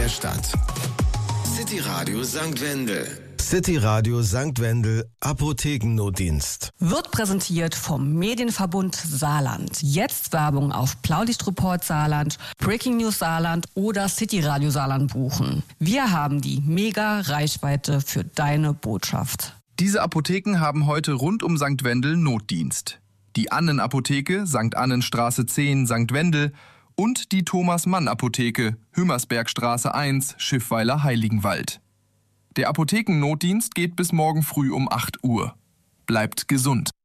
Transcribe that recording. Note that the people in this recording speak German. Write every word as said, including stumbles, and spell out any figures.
der Stadt. City Radio Sankt Wendel. City Radio Sankt Wendel, Apothekennotdienst. Wird präsentiert vom Medienverbund Saarland. Jetzt Werbung auf Blaulichtreport Saarland, Breaking News Saarland oder City Radio Saarland buchen. Wir haben die Mega-Reichweite für deine Botschaft. Diese Apotheken haben heute rund um Sankt Wendel Notdienst. Die Annen-Apotheke, Sankt Annenstraße zehn, Sankt Wendel und die Thomas-Mann-Apotheke, Hümmersbergstraße eins, Schiffweiler Heiligenwald. Der Apothekennotdienst geht bis morgen früh um acht Uhr. Bleibt gesund.